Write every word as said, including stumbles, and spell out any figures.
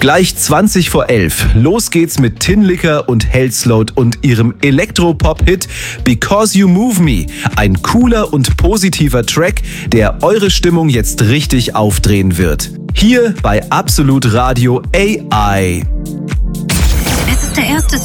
Gleich zwanzig vor elf. Los geht's mit Tin Licker und Hellsloat und ihrem Elektropop-Hit Because You Move Me. Ein cooler und positiver Track, der eure Stimmung jetzt richtig aufdrehen wird. Hier bei Absolut Radio A I. Es ist der erste